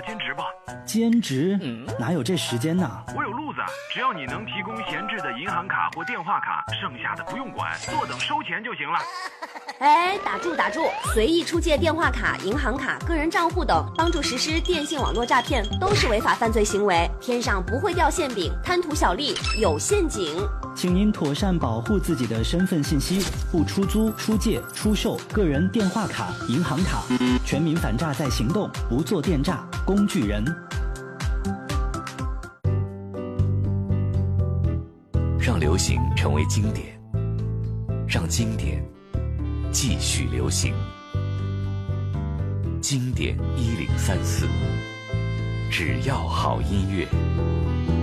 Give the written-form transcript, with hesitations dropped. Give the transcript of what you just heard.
兼职吧。 兼职？哪有这时间呢？ 我有路子，只要你能提供闲置的银行卡或电话卡，剩下的不用管，坐等收钱就行了。 哎，打住！随意出借电话卡、银行卡、个人账户等，帮助实施电信网络诈骗，都是违法犯罪行为。天上不会掉馅饼，贪图小利有陷阱。 请您妥善保护自己的身份信息，不出租、出借、出售个人电话卡、银行卡。全民反诈在行动，不做电诈工具人。 让流行成为经典，让经典继续流行。经典1034，只要好音乐。